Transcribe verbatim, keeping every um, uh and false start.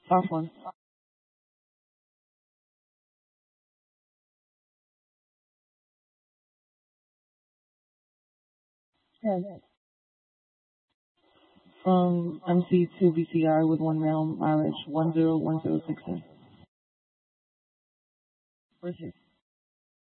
Soft one. Yes. From M C to B T R with one mile mileage, one zero one zero six. Perfect.